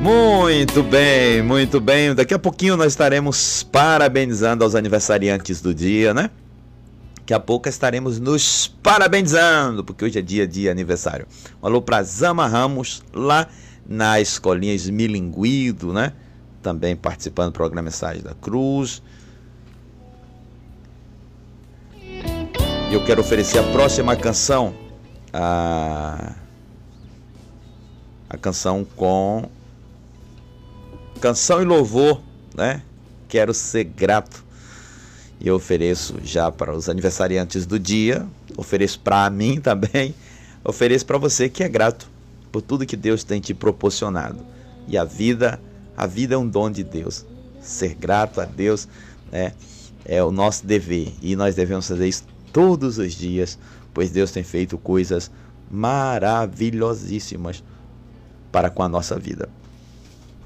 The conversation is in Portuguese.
Muito bem, muito bem. Daqui a pouquinho nós estaremos parabenizando aos aniversariantes do dia, né? Daqui a pouco estaremos nos parabenizando, porque hoje é dia de aniversário. Um alô para Zama Ramos, lá na Escolinha Esmilinguido, né? Também participando do programa Mensagem da Cruz. E eu quero oferecer a próxima canção, a canção com Canção e Louvor, né? Quero Ser Grato. E eu ofereço já para os aniversariantes do dia, ofereço para mim também, ofereço para você que é grato por tudo que Deus tem te proporcionado. E a vida é um dom de Deus. Ser grato a Deus, né, é o nosso dever, e nós devemos fazer isso todos os dias, pois Deus tem feito coisas maravilhosíssimas para com a nossa vida.